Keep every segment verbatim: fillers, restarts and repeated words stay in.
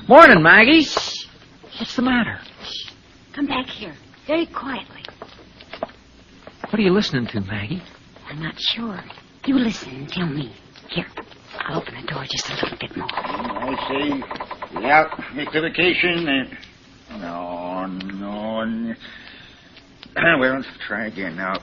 Morning, Maggie. Shh. What's the matter? Shh. Come back here, very quietly. What are you listening to, Maggie? I'm not sure. You listen and tell me. Here, I'll open the door just a little bit more. I say, without equivocation, uh, no, no. no. Well, let's try again now.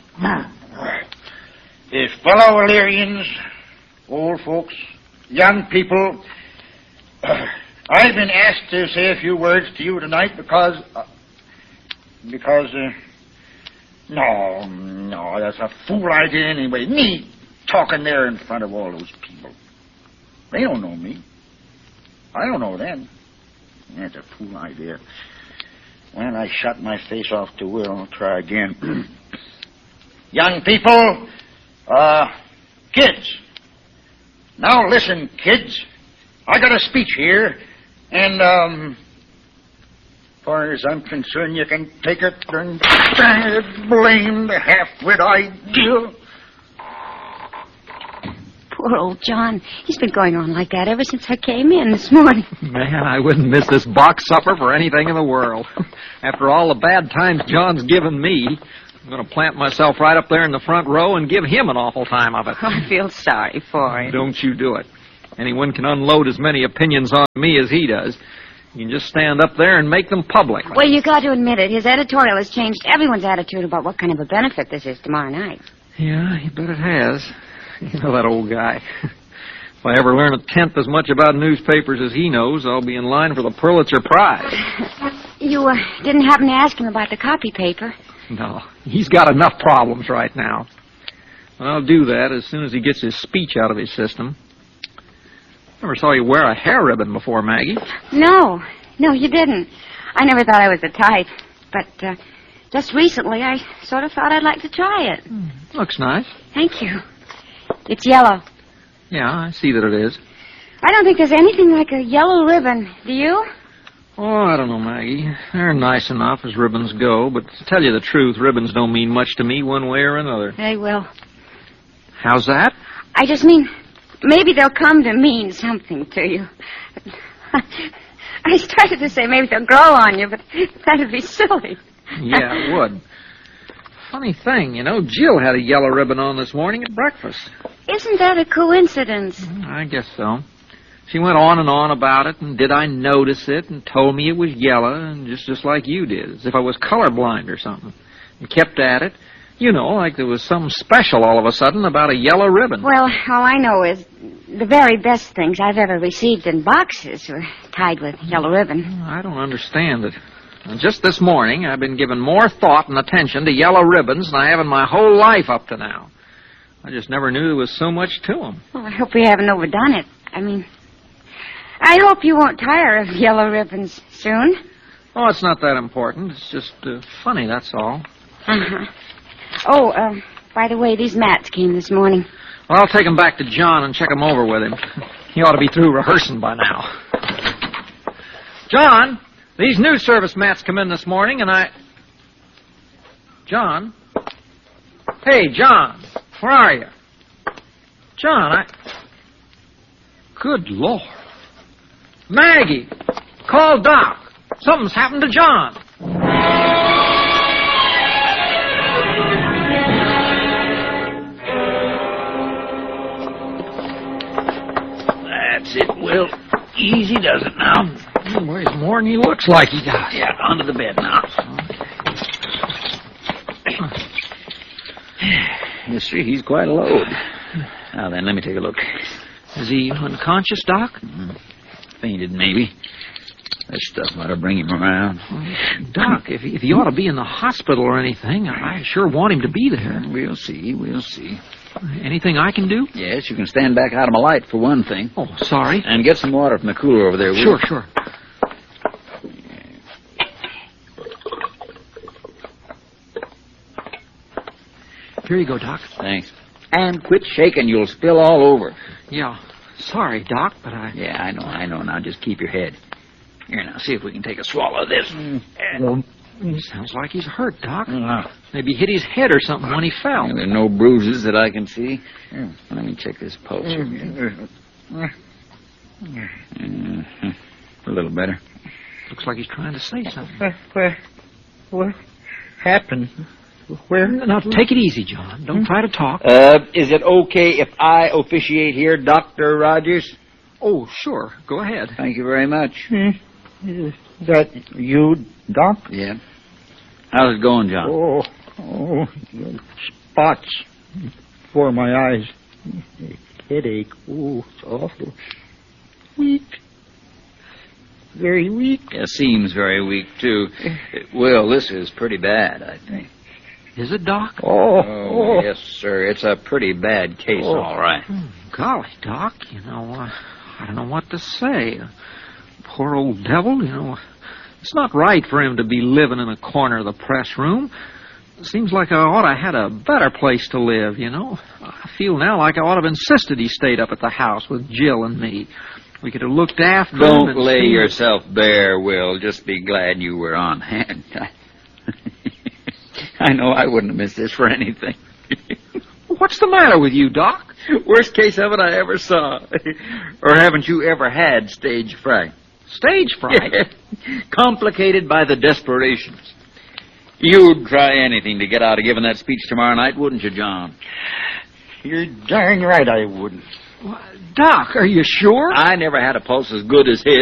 If fellow Illyrians, old folks, young people, uh, I've been asked to say a few words to you tonight because, uh, because, uh, no, no, that's a fool idea anyway. Me talking there in front of all those people. They don't know me. I don't know them. That's a fool idea. Well, I shut my face off to Will. I'll try again. Young people, uh, kids. Now listen, kids. I got a speech here, and, um, as far as I'm concerned, you can take it and blame the half-wit idea. Poor old John. He's been going on like that ever since I came in this morning. Man, I wouldn't miss this box supper for anything in the world. After all the bad times John's given me, I'm going to plant myself right up there in the front row and give him an awful time of it. I feel sorry for him. Don't you do it. Anyone can unload as many opinions on me as he does. You can just stand up there and make them public. Well, you got to admit it. His editorial has changed everyone's attitude about what kind of a benefit this is tomorrow night. Yeah, you bet it has. You know that old guy. If I ever learn a tenth as much about newspapers as he knows, I'll be in line for the Pulitzer Prize. You uh, didn't happen to ask him about the copy paper? No, he's got enough problems right now. I'll do that as soon as he gets his speech out of his system. Never saw you wear a hair ribbon before, Maggie. No, no, you didn't. I never thought I was the type. But uh, just recently, I sort of thought I'd like to try it. Mm, looks nice. Thank you. It's yellow. Yeah, I see that it is. I don't think there's anything like a yellow ribbon. Do you? Oh, I don't know, Maggie. They're nice enough as ribbons go, but to tell you the truth, ribbons don't mean much to me one way or another. They will. How's that? I just mean, maybe they'll come to mean something to you. I started to say maybe they'll grow on you, but that'd be silly. Yeah, it would. Funny thing, you know, Jill had a yellow ribbon on this morning at breakfast. Isn't that a coincidence? I guess so. She went on and on about it, and did I notice it, and told me it was yellow, and just, just like you did, as if I was colorblind or something. And kept at it. You know, like there was something special all of a sudden about a yellow ribbon. Well, all I know is the very best things I've ever received in boxes were tied with yellow ribbon. I don't understand it. And just this morning, I've been giving more thought and attention to yellow ribbons than I have in my whole life up to now. I just never knew there was so much to them. Well, I hope we haven't overdone it. I mean, I hope you won't tire of yellow ribbons soon. Oh, it's not that important. It's just uh, funny, that's all. Uh-huh. Oh, uh, by the way, these mats came this morning. Well, I'll take them back to John and check them over with him. He ought to be through rehearsing by now. John, these news service mats come in this morning, and I... John? Hey, John, where are you? John, I... Good Lord. Maggie, call Doc. Something's happened to John. That's it, Will. Easy does it now. He weighs more than he looks like he does. Yeah, onto the bed now. You see, he's quite a load. Now then, let me take a look. Is he unconscious, Doc? Mm-hmm. Fainted, maybe. That stuff ought to bring him around. Doc, if he, if he ought to be in the hospital or anything, I sure want him to be there. We'll see, we'll see. Anything I can do? Yes, you can stand back out of my light, for one thing. Oh, sorry. And get some water from the cooler over there, will Sure, you? sure. Here you go, Doc. Thanks. And quit shaking, you'll spill all over. Yeah. Sorry, Doc, but I... Yeah, I know, I know. Now just keep your head. Here, now, see if we can take a swallow of this. Mm. Well, sounds like he's hurt, Doc. Uh, Maybe he hit his head or something when he fell. There are no bruises that I can see. Mm. Let me check this pulse. Mm. Uh-huh. A little better. Looks like he's trying to say something. Where, where, what happened? Where? Now, take it easy, John. Don't try to talk. Uh, is it okay if I officiate here, Doctor Rogers? Oh, sure. Go ahead. Thank you very much. Hmm. Is that you, Doc? Yeah. How's it going, John? Oh, oh, spots for my eyes. Headache. Oh, it's awful. Weak. Very weak. Yeah, seems very weak, too. Well, this is pretty bad, I think. Is it, Doc? Oh, Oh, yes, sir. It's a pretty bad case, Oh. all right. Hmm, golly, Doc, you know, uh, I don't know what to say. Uh, poor old devil, you know. It's not right for him to be living in a corner of the press room. Seems like I ought to had a better place to live, you know. I feel now like I ought to have insisted he stayed up at the house with Jill and me. We could have looked after him. Don't and lay seen- yourself bare, Will. Just be glad you were on hand. I know I wouldn't have missed this for anything. What's the matter with you, Doc? Worst case of it I ever saw. Or haven't you ever had stage fright? Stage fright? Complicated by the desperations. You'd try anything to get out of giving that speech tomorrow night, wouldn't you, John? you're darn right I wouldn't. Doc, are you sure? I never had a pulse as good as his.